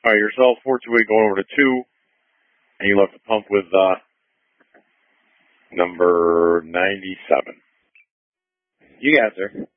All right, yourself, 428 going over to 2, and you left the pump with number 97. You got it, sir.